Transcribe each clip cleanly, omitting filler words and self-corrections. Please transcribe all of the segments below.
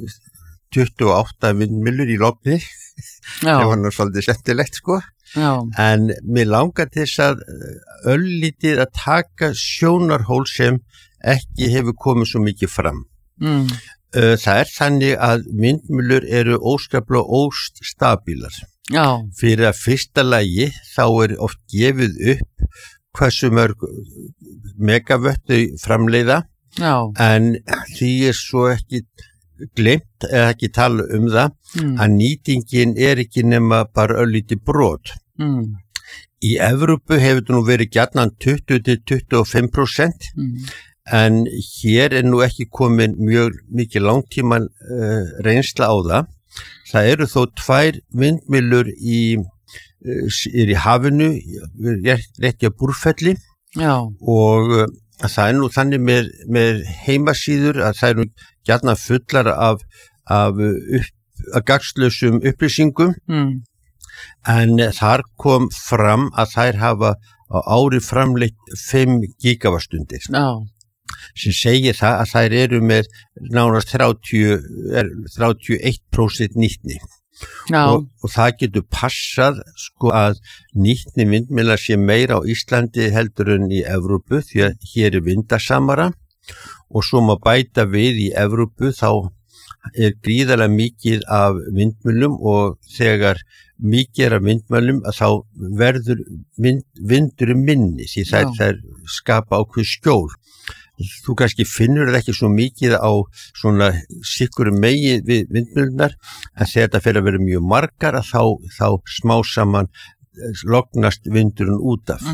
28 vindmyllur í Logni. Það var nú svolítið skemmtilegt sko. Já. En mér langar til þess að örlítið að taka sjónarhól sem ekki hefur komið svo mikið fram. Það þannig að vindmyllur eru óskaplega óstabílar. Já. Fyrir að fyrsta lagi þá oft gefið upp hversu mörg megavött þau framleiða. Já. En því svo ekki glemt eða ekki tala það að nýtingin ekki nema bara örlítið brot. Í Evrópu hefur þetta nú verið gjarnan 20-25%, en hér nú ekki komin mjög mikið langtíman reynsla á það. Það eru þó 2 vindmyllur í hafinu, rétt hjá Búrfelli. Já. Og það nú þannig með heimasíður að það nú gjarnan fullar af gagnslausum upplýsingum. En þar kom fram að þær hafa á ári framleitt 5 gigavastundir. Já. Sem segir það að þær eru með nánast 31% nýtni. Og það getur passað sko að nýtni vindmylla sé meira á Íslandi heldur en í Evrópu því að hér vindasamara og svo má bæta við í Evrópu þá gríðarlega mikið af vindmyllum og þegar mikið af vindmyllum að þá verður vindur minni því það skapa ákveð skjól. Þú kannski finnur það ekki svo mikið á svona sikkur megi við vindmyllunar en þegar þetta fer að vera mjög margar að þá smá saman lognast vindurinn út af.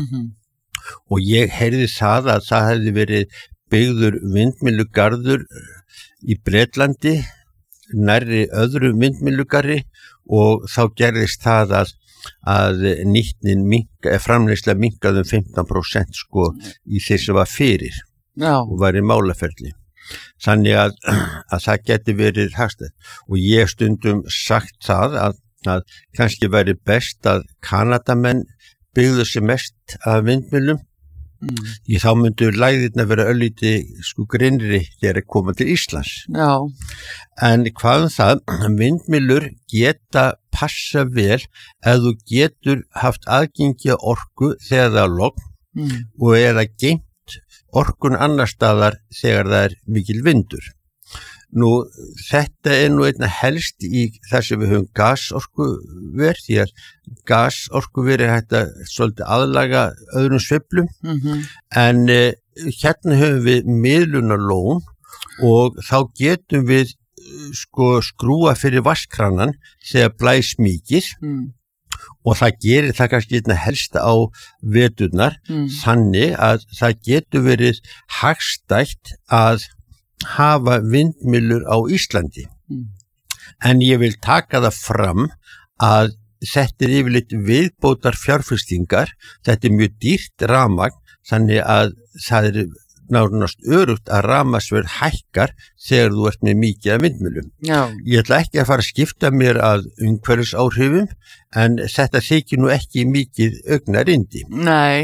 Og ég heyrði það að það hefði verið byggður vindmyllugarður í Bretlandi nærri öðru vindmyllugarði og þá gerðist það að nýtnin framleiðsla minnkaði 15% sko í því sem var fyrir. Já. Og var í málaferli. Þannig að það geti verið hagstætt. Og ég stundum sagt það að kannski væri best að Kanadamenn byggðu sig mest af vindmyllum. Því þá myndu lægðirna vera örlítið sko grinnri þegar koma til Íslands. Já. En hvað það? Vindmyllur geta passa vel ef þú getur haft aðgengi að orku þegar það logn og eða geymt orkun annar staðar þegar það mikil vindur. Nú, þetta nú einna helst í þar sem við höfum gasorkuver, því að gasorkuver hægt að svolítið aðlaga öðrum sveiflum, en hérna höfum við miðlunarlón og þá getum við sko skrúa fyrir vatnskranan þegar blæs mikið. Og það gerir það kannski helst á veturnar þannig að það getur verið hagstætt að hafa vindmyllur á Íslandi. En ég vil taka það fram að þetta yfirleitt viðbótar fjárfestingar, þetta mjög dýrt rafmagn þannig að það nánast örugt að rafmagnsverð hækkar þegar þú ert með mikið af vindmyllum. Já. Ég ætla ekki að fara að skipta mér að umhverfisáhrifum en þetta þykir nú ekki mikið augnarindi. Nei.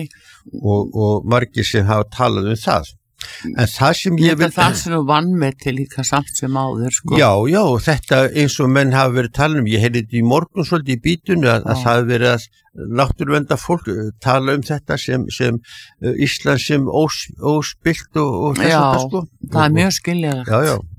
Og margir sem hafa talað það. En það sem ég vil... Það sem nú vanmeti líka samt sem áður, sko. Já, þetta eins og menn hafa verið talað ég heyrði þetta í morgun svolítið í bítunni að það hafi verið að náttúruvernda fólk tala þetta sem Ísland sem óspilt og þess að sko. Já, það mjög skiljanlegt.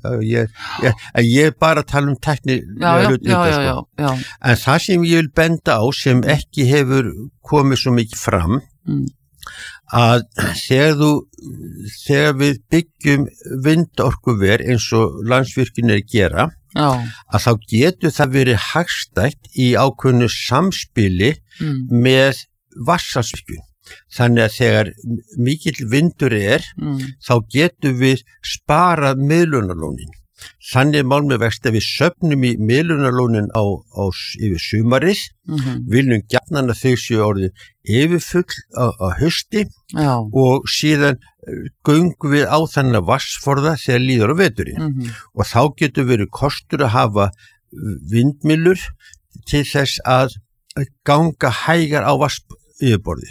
Ég bara tala tækni. Já. En það sem ég vil benda á sem ekki hefur komið svo mikið fram að þegar við byggjum vindorkuver eins og Landsvirkjun að gera að þá getur það verið hagstætt í ákveðnu samspili með vatnsaflsvirkjun. Þannig að þegar mikill vindur þá getum við sparað miðlunarlónin. Þannig mál með vext að við söfnum í miðlunarlónin yfir sumarið, viljum gjarnan að þau séu orðin yfirfull á hausti og síðan göngum við á þennan vatnsforða þegar líður á veturinn. Og þá getur verið kostur að hafa vindmyllur til þess að ganga hægar á vatnsyfirborðið.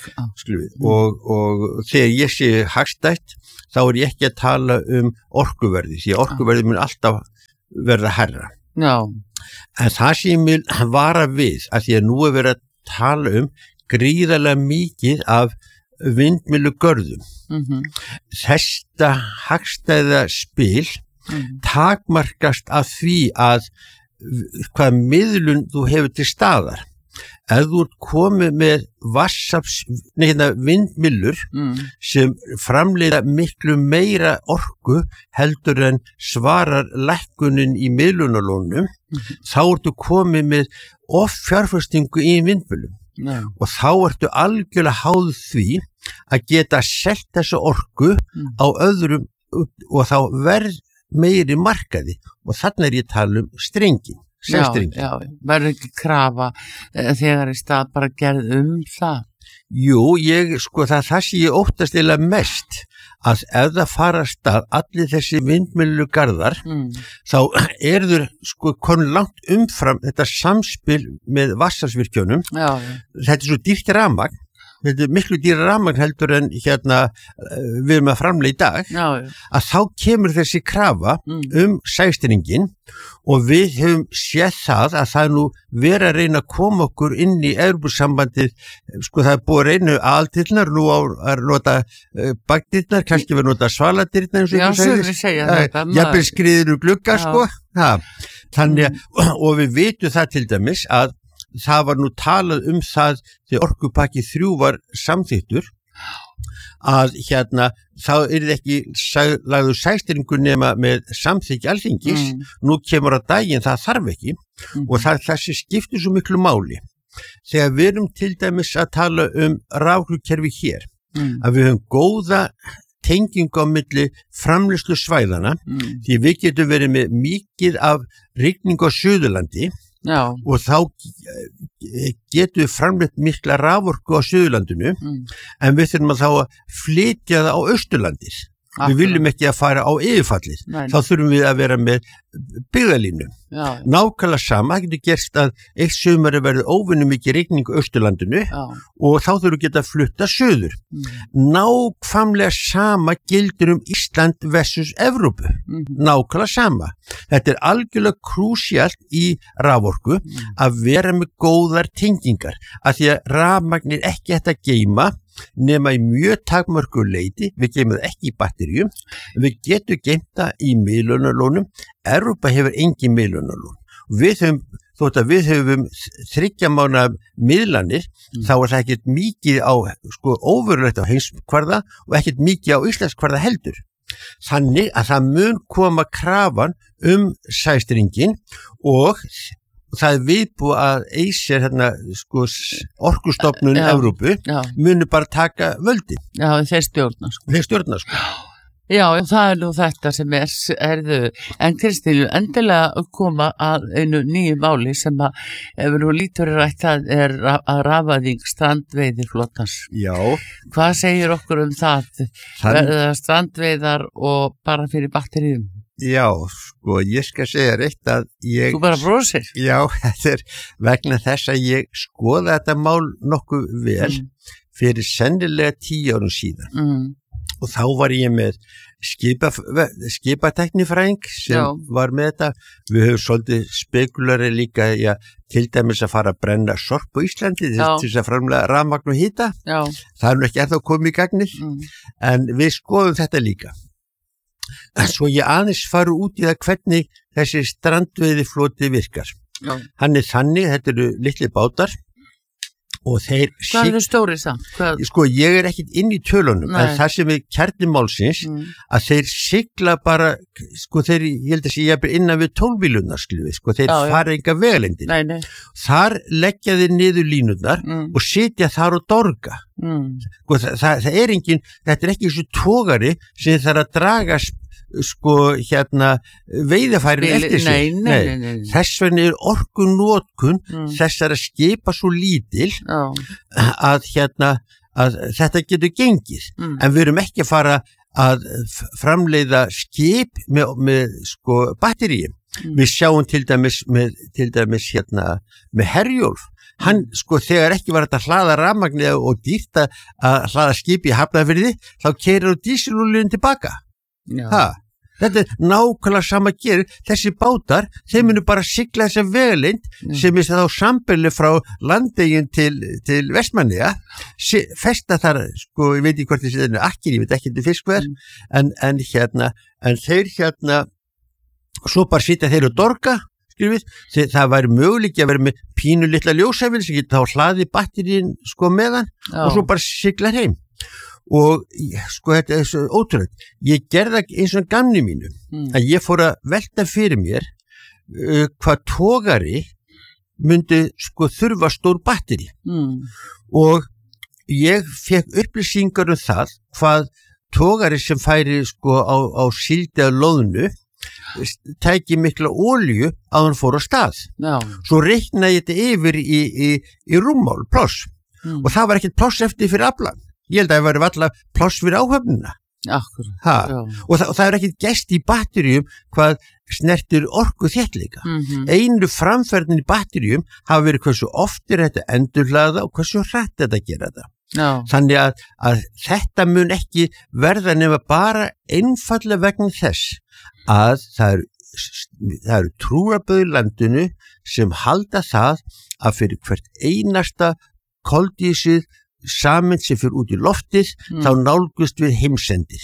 Og þegar ég sé hagstætt þá ég ekki að tala orkuverði, því orkuverði mun alltaf verða hærra. Já. En það sem ég vil vara við, að því að nú verið að tala gríðarlega mikið af vindmyllugörðum. Þetta hagstæða spil takmarkast af því að hvað miðlun þú hefur til staðar. Ef þú ert komið með vindmyllur sem framleiða miklu meira orku heldur en svarar lækkunin í miðlunarlónum, þá ertu komið með offjárfestingu í vindmyllum. Og þá ertu algjörlega háð því að geta selt þessa orku á öðrum og þá verð meiri markaði og þannig ég tala strengin. Já, verður ekki krafa þegar í stað bara gerð það? Jú, það sem ég óttast eiginlega mest að ef það fara af stað allir þessi vindmyllugarðar þá þeir komin langt umfram þetta samspil með vatnsaflsvirkjunum. Þetta svo dýrt rafmagn. Þetta miklu dýra rafmagn heldur en við erum að framleiða í dag, að þá kemur þessi krafa sæstringin og við höfum séð það að það nú verið að reyna að koma okkur inn í Evrópusambandið, það búið að reyna aðaldyrnar, nú að nota bakdyrnar, kannski verið að nota svaladirnar eins og ykkur segja. Jafnvel skriður úr glugga, Þannig, og við vitum það til dæmis að það var nú talað það þegar orkupakki 3 var samþykktur að þá ekki lagður sæstringur nema með samþykki Alþingis. Nú kemur á daginn, það þarf ekki og þessi skiptir svo miklu máli. Þegar við erum til dæmis að tala raforkukerfi hér, að við höfum góða tengingu á milli framleiðslu svæðana, því við getum verið með mikið af rigningu á Suðurlandi. Og þá getum við framleitt mikla raforku á Suðurlandinu en við þurfum að þá að flytja það á Austurlandið. Við viljum ekki að fara á yfirfallið. Þá þurfum við að vera með byggðalínu. Nákvæmlega sama, það getur gerst að eitt sumari verður óvenju mikið rigning á Austurlandinu og þá þurfum við geta að flutta suður. Nákvæmlega sama gildir Ísland versus Evrópu. Nákvæmlega sama. Þetta algjörlega krúsíalt í raforku að vera með góðar tengingar, af því að rafmagnir ekki hægt að geyma nema í mjög takmörku leyti. Við geymum það ekki í batteríum, við getum geymt það í miðlunarlónum. Evrópa hefur engin miðlunarlón. Þótt að við höfum 3 mánaða miðlanir, þá það ekkert mikið á óverulegt á heimskvarða og ekkert mikið á íslenskvarða heldur. Þannig að það mun koma krafan sæstringin og það viðbúið að Acer orkustofnun Evrópu muni bara taka völdin. Þeir stjórna. Já, það nú þetta sem en Kristín, endilega koma að einu nýju máli sem ef nú lítur rætt, það að rafaðing strandveiðiflotans. Já. Hvað segir okkur það? Verða strandveiðar og bara fyrir batteríum? Já, ég skal segja reitt að ég... Þú bara brosir? Já, þetta vegna þess að ég skoða þetta mál nokkuð vel fyrir sennilega 10 árum síðan. Og þá var ég með skipateknifræðing sem var með þetta. Við höfum svolítið spekulari líka til dæmis að fara að brenna sorp á Íslandi til þess að framlega rafmagn og hita. Það nú ekki ennþá komið í gagnið, en við skoðum þetta líka. Svo ég aðeins faru út í það hvernig þessi strandveiðifloti virkar. Hann þannig, þetta eru litli bátar og þeir... Hvað eru stórið það? Ég ekkit inn í tölunum, en það sem er kjarni málsins, að þeir sigla bara, ég held að sé innan við 12 bílunar, þeir fara enga vegalengdin. Þar leggja þeir niður línurnar og sitja þar og dorga. Það engin, þetta ekki þessu togari sem þarf að draga veiðafærin eftir sig. Nei. Þess vegna orkunotkun þessara skipa svo lítil að þetta getur gengið. En við erum ekki að fara að framleiða skip með batteríum. Við sjáum til dæmis með Herjólf. Hann, þegar ekki var þetta hlaða rafmagnið og dýrt að hlaða skip í Hafnarfirði, þá keyrir dísilolíun tilbaka. Þetta nákvæmlega sama gerir, þessi bátar, þeir munu bara sigla þessa vegalengd sem er þá sambili frá Landeyjum til Vestmannaeyja, festa þar, sko, ég veit ekki hvort þessi akkir, ég veit ekki þetta fiskverð, en þeir svo bara sitja þeir og dorga, það væri möguleiki að vera með pínu litla ljósæfil sem geta þá hlaði batterín sko meðan og svo bara sigla heim. Og sko þetta er svo ótrúlegt, ég gerði eins og gamni mínu að ég fór að velta fyrir mér hvað togari myndi sko þurfa stór batteri og ég fekk upplýsingar það hvað togari sem færi sko á síldi að loðnu tæki mikla olíu að hann fór á stað. Svo reiknaði ég þetta yfir í rúmmál pláss og það var ekkert pláss eftir fyrir aflan. Ég held að það væri alltaf pláss fyrir áhöfnina. Og það er ekkert gest í batteríum hvað snertir orku þéttleika. Einu framferðin í batteríum hafa verið hversu oft þetta endurhlaða og hversu hratt þetta gera það. Þannig að þetta mun ekki verða nema bara einfallega vegna þess að það eru trúarbrögð í landinu sem halda það að fyrir hvert einasta koldísið sameind sem fyrir út í loftið þá nálgust við heimsendir.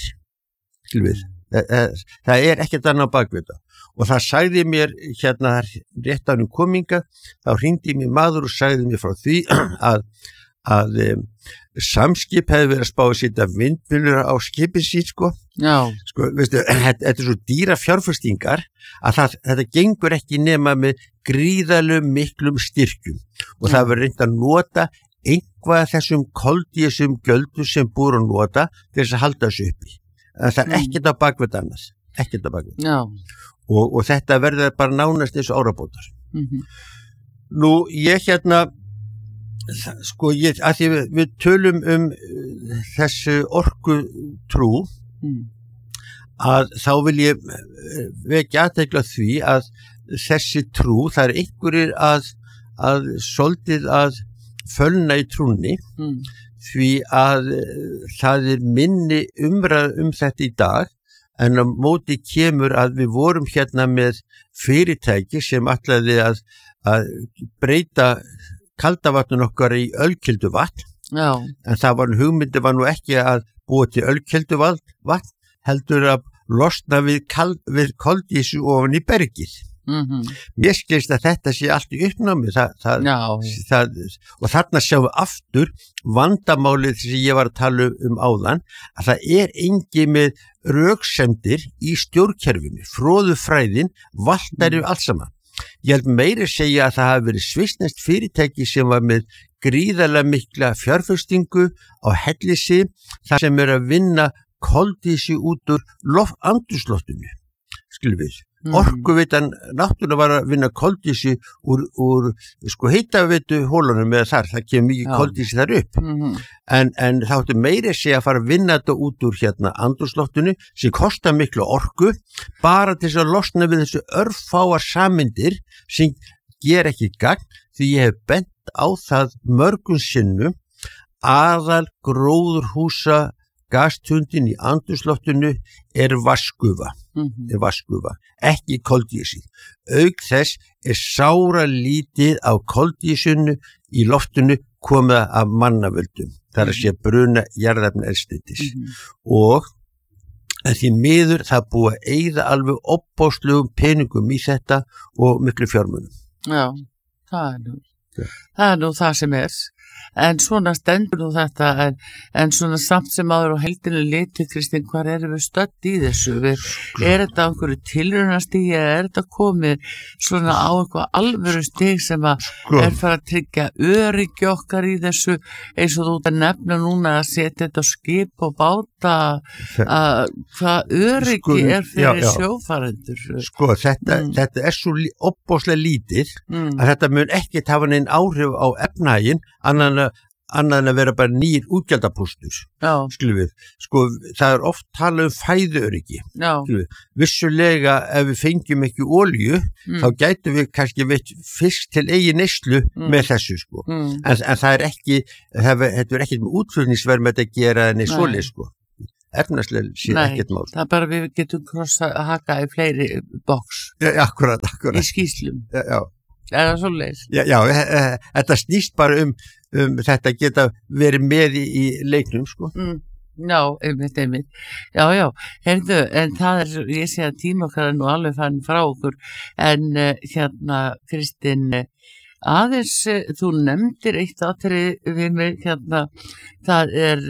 Það er ekkert annað bakvið það. Og það sagði mér rétt ánum kominga, þá hringdi mér maður og sagði mér frá því að samskip hefði verið að spá að setja vindmyllur á skipið sín sko, veistu, þetta er svo dýra fjárfestingar að þetta gengur ekki nema með gríðarlegum miklum styrkjum og það verður reynt að nota einhvað þessum koldísum gjöldum sem búur að nota til þess að halda þessu uppi. Það er ekkert á bakvið annars, ekkert á bakvið. Og þetta verður bara nánast eins og árabótar. Nú, ég sko, að því við tölum þessu orkutrú að þá vil ég vekja athygli á því að þessi trú, það er einhverjir að svolítið að fölna í trúnni því að það er minni umræð þetta í dag en á móti kemur að við vorum með fyrirtæki sem ætlaði að breyta kaldavatnun okkar í ölkeldu vatn en það var hugmyndi var nú ekki að búa til ölkeldu vatn heldur að losna við koldísu ofan í bergið. Mér skilst að þetta sé allt í uppnámi og þarna sjáum við aftur vandamálið sem ég var að tala áðan að það er engi með röksemdir í stjórnkerfinu, fróðufræðin valtar yfir allt saman. Ég held meiri segja að það hafi verið svissneskt fyrirtæki sem var með gríðarlega mikla fjárfestingu á Hellisheiði þar sem að vinna koldísi út úr andrúmsloftinu. Orkuveitan náttúrulega var að vinna koldísi úr sko hitaveitu hólunum eða það kemur mikið koldísi þar upp en það áttu meiri segja að fara að vinna þetta út úr andrúmsloftinu sem kostar miklu orku bara til þess að losna við þessu örfáar sameindir sem ger ekki gagn því ég hef bent á það mörgum sinnum aðal gróðurhúsa gastundin í andrúmsloftinu er vatnsgufa. Ekki koldísið. Auk þess er sára lítið af koldísinu í loftinu komið af mannavöldum. Það er að sé bruna jarðefnaeldsneytis. Og því miður það búið að eyða alveg opbóðslegum peningum í þetta og miklu fjármunum. Já, það er nú það sem er. En svona stendur nú þetta en svona samt sem áður og heldinu litið Kristín, hvar erum við stödd í þessu? Er þetta á einhverju tilraunastigi eða er þetta komið svona á eitthvað alvöru stig sem að er fara að tryggja öryggi okkar í þessu eins og þú ert að nefna núna að setja þetta á skip og báta hvað öryggi er fyrir sjófarendur? Sko, þetta er svo opbóðslega lítið að þetta mun ekki hafa neinn áhrif á efnahaginn annað en að vera bara nýr útgjaldapóstur. Sko, það er oft talað fæðuöryggi. Vissulega ef við fengjum ekki olíu þá gætum við kannski veitt fisk til eigin neyslu með þessu sko. En það er ekki þetta er ekki með útflutningsverð með þetta að gera en svoleið sko. efnarslega séð ekkert mál. Það bara við getum haka í fleiri box. Akkurat. Í skýslum. Já. Er það svoleiðis? Já, þetta snýst bara þetta geta verið með í leiknum, sko. Já, einmitt. Já, heyrðu, en það ég sé að tíma okkar nú alveg fann frá okkur, en Kristín, aðeins, þú nefndir eitt atriði við mig, það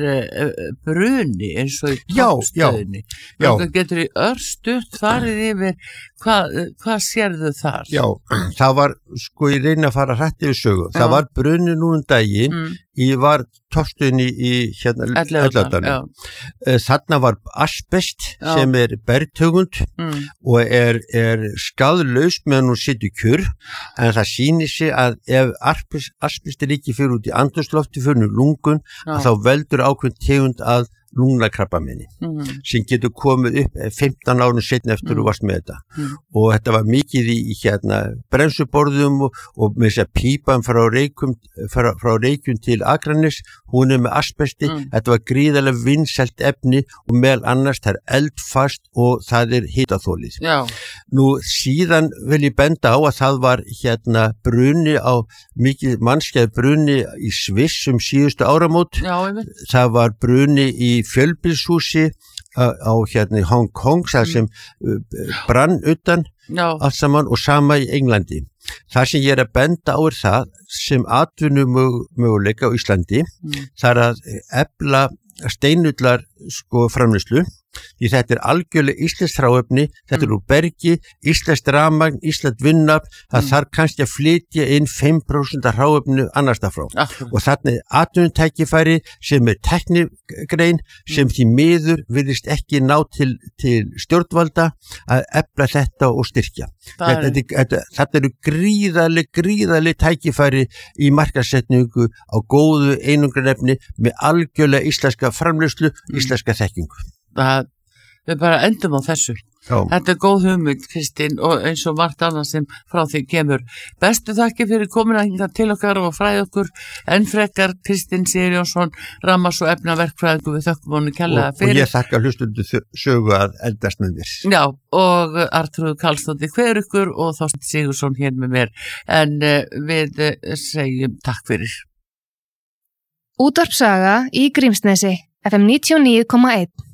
bruni eins og í toppstöðinni. Já. Getur í örstutt farið yfir, hvað sérðu þar? Já, það var, sko, ég reyna að fara hrætt yfir sögu. Það var bruni nú daginn, ég var toppstöðinni í Elladalnum. Þarna var asbest sem bergtegund og er skaðlaus meðan hún situr kjur, en það sýnir sig að ef asbest ekki fyrir út í andrúmslofti fyrir lungun, þá veldur ákveðin tegund að lungnakrabbameini sem getur komið upp 15 árum seinna eftir þú varst með þetta og þetta var mikið í brensuborðum og með þess að pípan frá Reykjum til Akranes, hún með asbesti, þetta var gríðarlega vinsælt efni og meðal annars það eldfast og það hitaþolið. Nú síðan vil ég benda á að það var bruni á mikið mannskæð bruni í Sviss síðustu áramót. Það var bruni í fjölbýlshúsi á Hong Kong sem brann utan allt saman og sama í Englandi. Það sem ég að benda á það sem atvinnumöguleika á Íslandi, það að efla steinullar framleiðslu, því þetta algjörlega íslenskt hráefni, þetta úr bergi, íslenskt rafmagn, íslenskt vinnafn, það þarf kannski að flytja inn 5% af hráefninu annars það frá. Og þannig atvinnutækifæri sem teknigrein sem því miður virðist ekki ná til stjórnvalda að efla þetta og styrkja. Þetta eru gríðarleg tækifæri í markaðssetningu á góðu einangrunarefni með algjörlega íslenska framleiðslu, íslenska þekkingu. Við bara endum á þessu. Þetta góð hugmynd, Kristín, og eins og margt annað sem frá því kemur. Bestu þakki fyrir komuna hingað til okkar og fræði okkur enn frekar. Kristín Sigurjónsson, rammas- og efnaverkfræðingur, við þökkum honum kærlega fyrir. Og ég þakka hlustundu sögu að eldast með mér. Já, og Arnþrúður Karlsdóttir hver ykkur og Þorsteinn Sigurðsson hér með mér. En við segjum takk fyrir. Útvarpssaga í Grímsnesi, FM 99,1.